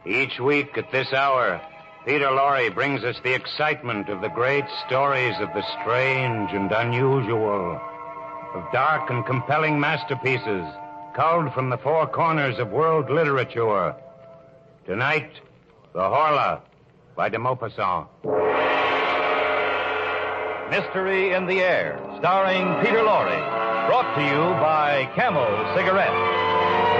Each week at this hour, Peter Lorre brings us the excitement of the great stories of the strange and unusual, of dark and compelling masterpieces culled from the four corners of world literature. Tonight, The Horla by de Maupassant. Mystery in the Air, starring Peter Lorre, brought to you by Camel Cigarettes.